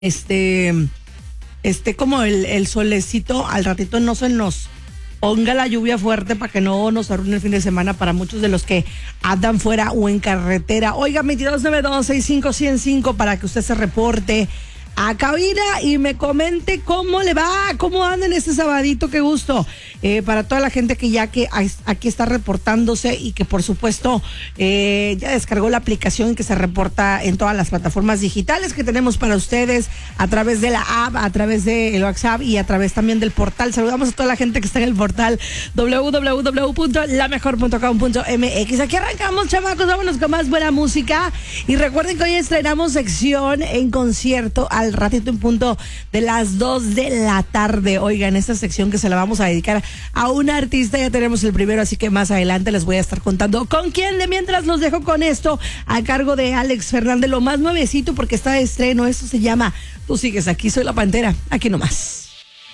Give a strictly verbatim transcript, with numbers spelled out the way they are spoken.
este, este como el, el solecito, al ratito no se nos ponga la lluvia fuerte para que no nos arruine el fin de semana para muchos de los que andan fuera o en carretera. Oiga, veintidós noventa y dos, sesenta y cinco, ciento cinco para que usted se reporte a cabina y me comente cómo le va, cómo andan este sabadito, qué gusto. Eh, para toda la gente que ya que aquí está reportándose y que por supuesto eh, ya descargó la aplicación que se reporta en todas las plataformas digitales que tenemos para ustedes a través de la app, a través del WhatsApp y a través también del portal. Saludamos a toda la gente que está en el portal doble u doble u doble u punto la mejor punto com punto m x. Aquí arrancamos, chamacos, vámonos con más buena música y recuerden que hoy estrenamos sección en concierto al ratito en punto de las dos de la tarde. Oigan, esta sección que se la vamos a dedicar a un artista, ya tenemos el primero, así que más adelante les voy a estar contando con quién. De mientras los dejo con esto a cargo de Alex Fernández, lo más nuevecito porque está de estreno. Esto se llama Tú Sigues Aquí. Soy la Pantera, aquí nomás.